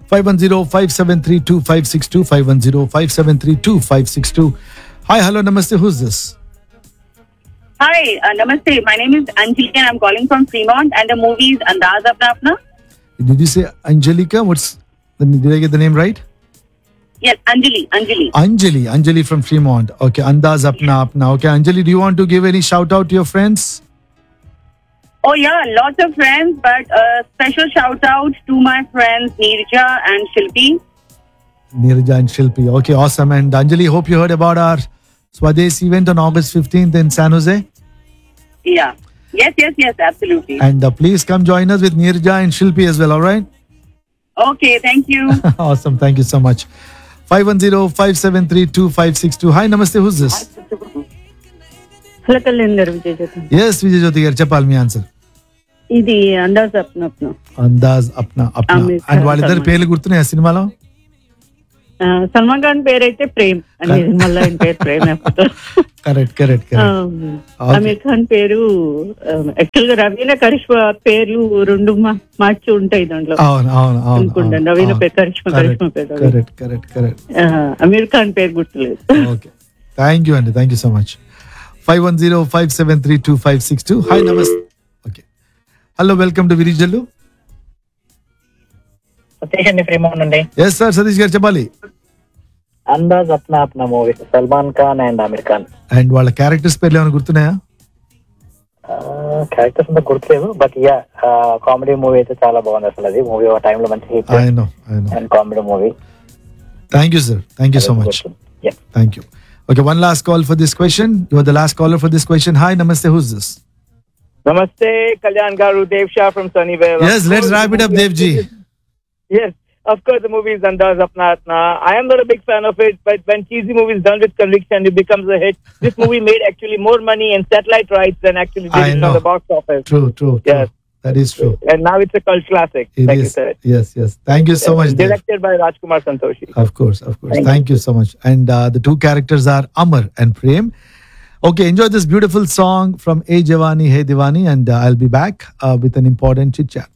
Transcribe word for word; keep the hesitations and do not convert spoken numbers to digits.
five one zero, five seven three, two five six two, five one zero, five seven three, two five six two. Hi, hello, namaste. Who's this? Hi, uh, namaste. My name is Anjali and I'm calling from Fremont and the movie is Andaz Apna Apna. Did you say Angelica? What's the, did I get the name right? Yes, Anjali, Anjali. Anjali, Anjali from Fremont. Okay, Andaz Apna Apna. Okay, Anjali, do you want to give any shout out to your friends? Oh yeah, lots of friends, but a special shout out to my friends Neerja and Shilpi. Neerja and Shilpi. Okay, awesome. And Anjali, hope you heard about our Swadesh event on August fifteenth in San Jose. Yeah. Yes, yes, yes, absolutely. And uh, please come join us with Neerja and Shilpi as well, all right? Okay, thank you. Awesome. Thank you so much. five one zero, five seven three, two five six two. Hi, namaste. Who's this? Hello Kalyan గారు విజయ్ జ్యోతి Yes, Vijay Jyoti garu. Cheppali మీ answer. ఇది Andaz అప్న అప్న Andaz Apna Apna. Amir Khan, and వాళ్ళిద్దరు Salman. పేర్లు గుర్తున్నాయి ఆ సినిమాలో? ఆ, సల్మాన్ ఖాన్ పేరు అయితే ప్రేమ్ అని మళ్ళీ ఆయన పేరు Prem correct correct correct. Aamir Khan పేరు యాక్చువల్ గా రవీనా కరిష్మా పేర్లు రెండు మా- మార్చి ఉంటాయి దాంట్లో అవును అవును అవును అనుకుంటాను రవీనా పేరు కరిష్మా కరిష్మా పేరు రవి. Correct correct correct. ఆ, అమీర్ ఖాన్ పేరు గుర్తులేదు. ఓకే, థ్యాంక్ యూ అండి, thank you so much. Five one zero five seven three two five six two. Hi నమస్తే. Okay, hello, welcome to Virijallu. Satish అండి, ఫ్రీమౌంట్ అండి. ఎస్ సార్, సతీష్ గారు చెప్పాలి. Andaz Apna Apna movie, Salman Khan and Aamir Khan. And వాళ్ళ క్యారెక్టర్స్ పేర్లు ఏమైనా గుర్తున్నాయా? క్యారెక్టర్స్ అంతా గుర్తులేదు, బట్ యా కామెడీ మూవీ అయితే చాలా బాగుంది. అసలు అది మూవీ ఒక టైంలో మంచి hit I know I know. And comedy movie. Thank you sir, thank you so much. Thank you. Okay, one last call for this question. You are the last caller for this question. Hi నమస్తే, who's this? Namaste, Kalyan Garu, Dev Shah from Sunnyvale. Yes, let's wrap it up, Dev ji. Yes, of course the movie is Andaz Apna Apna. I am not a big fan of it, but when cheesy movie is done with conviction, it becomes a hit. This movie made actually more money in satellite rights than actually did I it know. on the box office. True, true, true. Yes. That is true. And now it's a cult classic, It like is. you said. Yes, yes. Thank you so much, Dev. Directed by Rajkumar Santoshi. Of course, of course. Thank Thank you so much. And uh, the two characters are Amar and Prem. Okay, enjoy this beautiful song from A Javani Hey Diwani, and uh, I'll be back uh, with an important chit chat.